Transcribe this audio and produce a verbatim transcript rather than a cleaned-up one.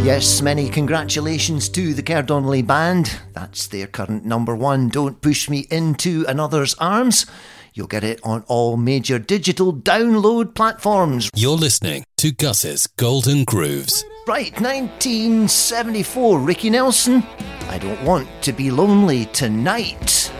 Yes, many congratulations to the Ker Donnelly Band. That's their current number one, Don't Push Me Into Another's Arms. You'll get it on all major digital download platforms. You're listening to Gus's Golden Grooves. Right, nineteen seventy-four, Ricky Nelson. I don't want to be lonely tonight.